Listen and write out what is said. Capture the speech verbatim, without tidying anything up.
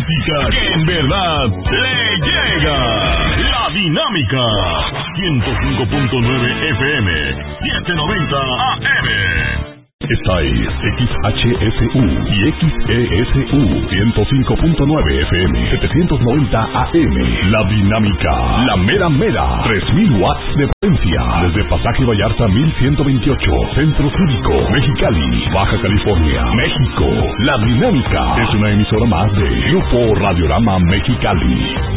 música que en verdad le llega. La Dinámica. ciento cinco punto nueve F M. setecientos noventa A M. Esta es X H S U y X E S U ciento cinco punto nueve F M, setecientos noventa A M. La Dinámica, la mera mera, tres mil watts de potencia. Desde Pasaje Vallarta mil ciento veintiocho, Centro Cívico, Mexicali, Baja California, México. La Dinámica es una emisora más de Grupo Radiorama Mexicali.